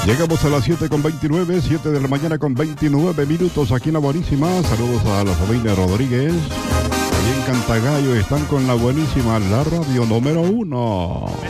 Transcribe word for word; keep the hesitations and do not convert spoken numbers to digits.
Llegamos a las siete con veintinueve, siete de la mañana con veintinueve minutos aquí en La Buenísima. Saludos a la familia Rodríguez. Ahí en Cantagallo están con La Buenísima, la radio número uno.